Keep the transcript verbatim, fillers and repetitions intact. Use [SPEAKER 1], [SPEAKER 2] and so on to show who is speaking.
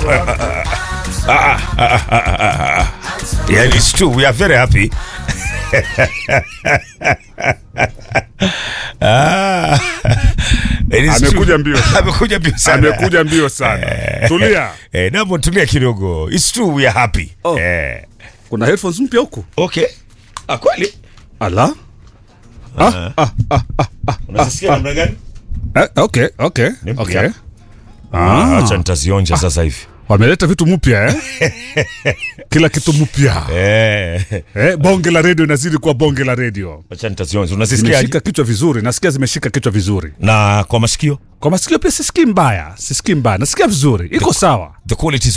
[SPEAKER 1] Ah, ah, ah, ah, ah. Yeah, it's true. We are very happy. Ah,
[SPEAKER 2] amekuja mbio sana.
[SPEAKER 1] Amekuja mbio sana.
[SPEAKER 2] Amekuja mbio sana. Tulia.
[SPEAKER 1] Eh, naomba tulia kidogo. It's true, we are happy.
[SPEAKER 2] Oh.
[SPEAKER 1] Eh.
[SPEAKER 2] Kuna headphones mpya huko?
[SPEAKER 1] Okay. Ah, kweli?
[SPEAKER 2] Ala. Ah, ah, ah, ah, ah.
[SPEAKER 1] Unasikia namna gani?
[SPEAKER 2] Eh, okay, okay. Okay.
[SPEAKER 1] Ah, acha nitazionja sasa hivi.
[SPEAKER 2] Wameleta vitu mpya eh? Kila kitu mpya.
[SPEAKER 1] Eh.
[SPEAKER 2] Eh, bonge la radio inazidi kuwa bonge la radio.
[SPEAKER 1] Acha nitazionja. Unasikia?
[SPEAKER 2] Zimeshika kichwa vizuri. Nasikia zimeshika kichwa vizuri.
[SPEAKER 1] Na kwa masikio?
[SPEAKER 2] Kwa masikio pia sisikii mbaya. Sisikii mbaya. Nasikia vizuri. Iko sawa.
[SPEAKER 1] The quality